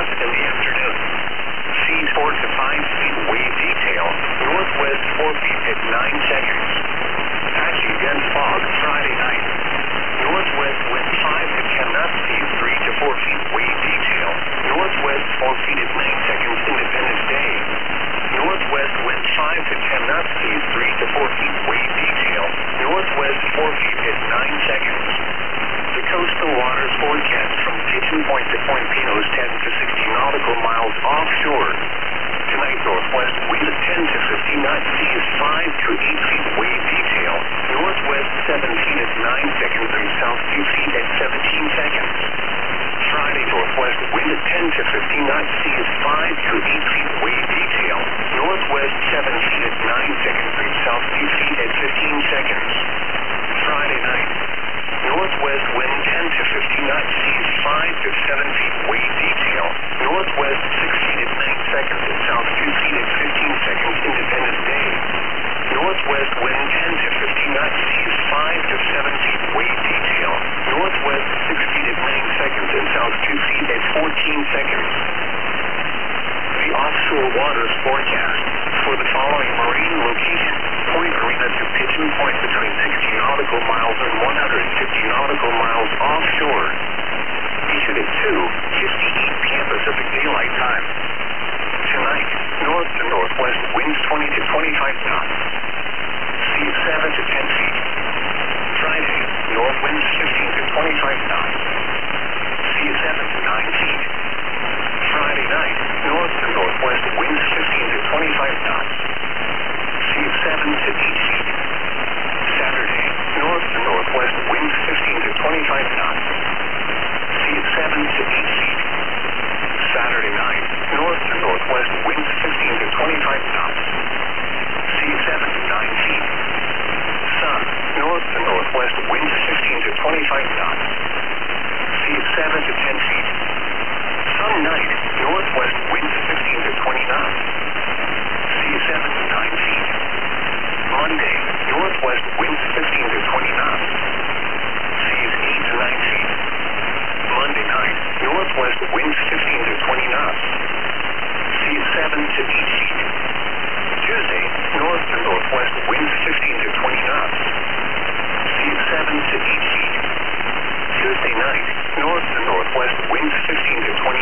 north in the afternoon. Seas 4 to 5 feet wave detail, northwest 4 feet at 9 seconds. Patchy dense fog Friday night. Northwest wind 5 to 10 knots, seas 3 to 4 feet wave detail, northwest 4 feet at 9 seconds. Independence Day. Northwest wind 5 to 10 knots, seas 3 to 4 feet wave detail, northwest 4 feet at 9 seconds. The coastal waters forecast from Pigeon Point to Point Pinos 10 to 60 nautical miles offshore. Tonight northwest wind 10 to 15 knots, seas 5 to 8 feet wave detail, northwest 7 feet at 9 seconds and south 2 feet at 17 seconds. Friday northwest wind 10 to 15 knots, seas 5 to 8 feet wave detail, northwest 7 feet at 9 seconds and south 2 feet at 15 seconds. Friday night. Northwest wind 10 to 15 knots, seas 5 to 7 feet wave detail, northwest 6 feet at 9 seconds and south 2 feet at 15 seconds. Independence Day. Northwest wind 10 to 15 knots, seas 5 to 7 feet wave detail, northwest 6 feet at 9 seconds and south 2 feet at 14 seconds. The offshore waters forecast for the following marine location: Point Arena to Pigeon Point between 60 nautical miles and 150 nautical miles offshore. Issued at 2:58 p.m. Pacific Daylight Time. Tonight, north to northwest winds 20 to 25 knots. Seas 7 to 10 feet. Friday, north winds 15 to 25 knots. Seas 7 to 9 feet. Friday night, north to northwest winds 15 to 25 knots. Seas 7 to 8 feet. Saturday, north to northwest winds 15 to 25 knots. Seas 7 to 8 feet. Saturday night, north to northwest winds 15 to 25 knots. Seas 7 to 9 feet. Sun, north to northwest winds 15 to 25 knots. Seas 7 to 10 feet. Sun night, northwest winds 15 to 20 knots. Seas 7 to 9 feet. Monday, northwest winds 15 to 20 knots. Seas 8 to 9 feet. Monday night, northwest winds 15 to 20 knots. Seas 7 to 8 feet. Tuesday, north to northwest winds 15 to 20 knots. Seas 7 to 8 feet. Tuesday night, north to northwest winds 15 to 20